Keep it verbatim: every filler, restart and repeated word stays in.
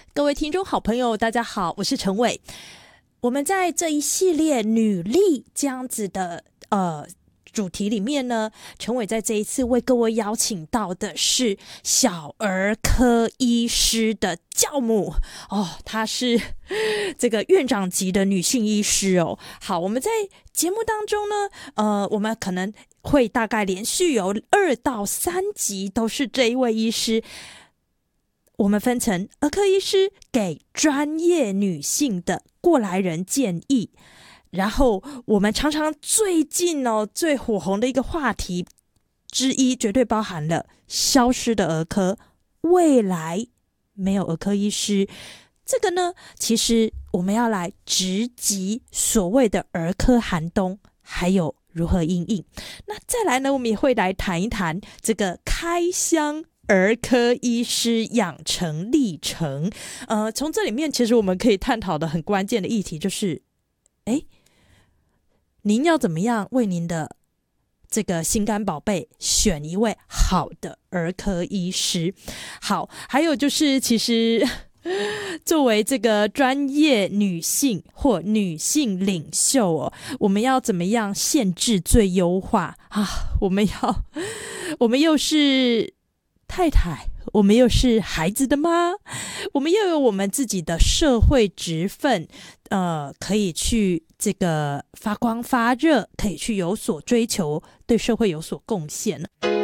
各位听众好朋友大家好，我是陈伟。我们在这一系列女力这样子的呃主题里面呢，陈伟在这一次为各位邀请到的是小儿科医师的教母哦，她是这个院长级的女性医师哦。好，我们在节目当中呢，呃，我们可能会大概连续有二到三集都是这一位医师。我们分成儿科医师给专业女性的过来人建议，然后我们常常最近哦最火红的一个话题之一，绝对包含了消失的儿科，未来没有儿科医师。这个呢，其实我们要来直击所谓的儿科寒冬，还有如何因应。那再来呢，我们也会来谈一谈这个开箱儿科医师养成历程。呃，从这里面其实我们可以探讨的很关键的议题就是，哎，您要怎么样为您的这个心肝宝贝选一位好的儿科医师？好，还有就是其实作为这个专业女性或女性领袖哦，我们要怎么样限制最优化啊？我们要，我们又是太太，我们又是孩子的妈，我们又有我们自己的社会职分，呃，可以去这个发光发热，可以去有所追求，对社会有所贡献。